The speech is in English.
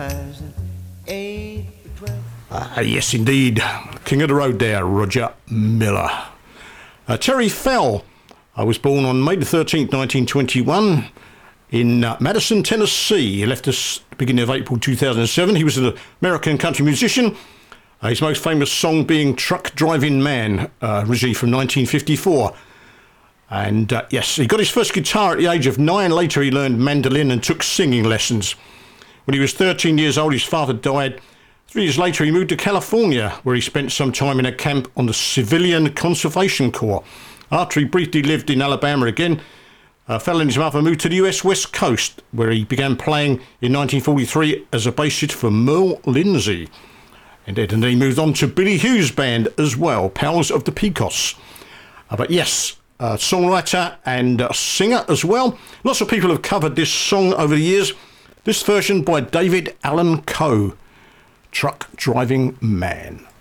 Yes, indeed. King of the road there, Roger Miller. Terry Fell was born on May the 13th, 1921 in Madison, Tennessee. He left us at the beginning of April 2007. He was an American country musician. His most famous song being Truck Driving Man, originally from 1954. And yes, he got his first guitar at the age of 9. Later he learned mandolin and took singing lessons. When he was 13 years old, his father died. 3 years later, he moved to California, where he spent some time in a camp on the Civilian Conservation Corps. After he briefly lived in Alabama again, Fell and his mother moved to the US West Coast, where he began playing in 1943 as a bassist for Merle Lindsey. And then he moved on to Billy Hughes' band as well, Pals of the Pecos. But yes, songwriter and singer as well. Lots of people have covered this song over the years. This version by David Allan Coe, Truck Driving Man.